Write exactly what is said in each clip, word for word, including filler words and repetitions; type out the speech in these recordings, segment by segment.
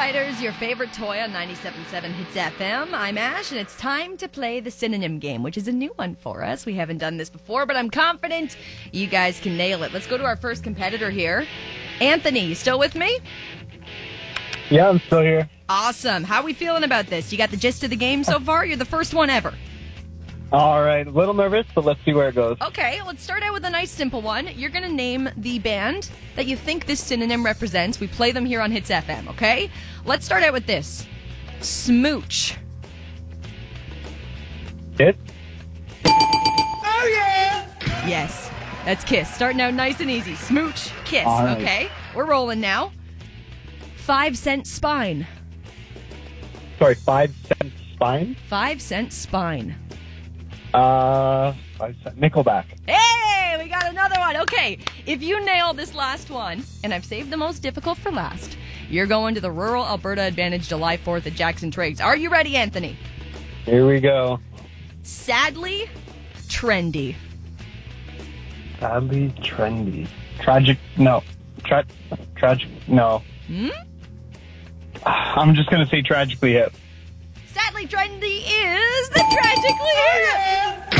Fighters, your favorite toy on ninety-seven point seven Hits F M. I'm Ash, and it's time to play the synonym game, which is a new one for us. We haven't done this before, but I'm confident you guys can nail it. Let's go to our first competitor here. Anthony, you still with me? Yeah, I'm still here. Awesome. How are we feeling about this? You got the gist of the game so far? You're the first one ever. All right, a little nervous, but let's see where it goes. Okay, let's start out with a nice simple one. You're going to name the band that you think this synonym represents. We play them here on Hits F M, okay? Let's start out with this. Smooch. Kiss? Oh, yeah! Yes, that's Kiss. Starting out nice and easy. Smooch, Kiss, All right. Okay? We're rolling now. Five cent spine. Sorry, five cent spine? Five cent spine. Uh, five cent, Nickelback. Hey, we got another one. Okay, if you nail this last one, and I've saved the most difficult for last, you're going to the Rural Alberta Advantage July fourth at Jackson Triggs. Are you ready, Anthony? Here we go. Sadly, trendy. Sadly trendy. Tragic, no. Tra- tragic, no. Hmm? I'm just going to say tragically hip. Sadly, trendy is the Tragically Hip.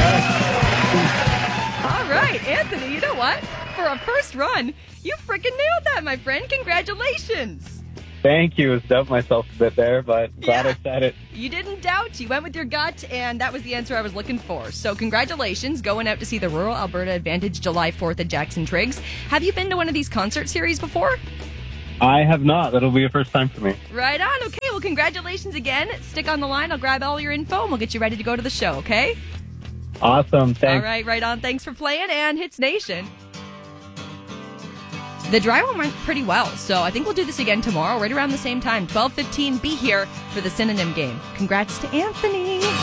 All right, Anthony, you know what? For a first run, you freaking nailed that, my friend. Congratulations. Thank you. I doubt myself a bit there, but glad Yeah. I said it. You didn't doubt. You went with your gut, and that was the answer I was looking for. So congratulations, going out to see the Rural Alberta Advantage July fourth at Jackson Triggs. Have you been to one of these concert series before? I have not. That'll be a first time for me. Right on. Okay, well, congratulations again. Stick on the line. I'll grab all your info, and we'll get you ready to go to the show, okay? Awesome. Thanks. All right, right on. Thanks for playing, and Hits Nation. The dry one went pretty well, so I think we'll do this again tomorrow, right around the same time. twelve fifteen, be here for the synonym game. Congrats to Anthony.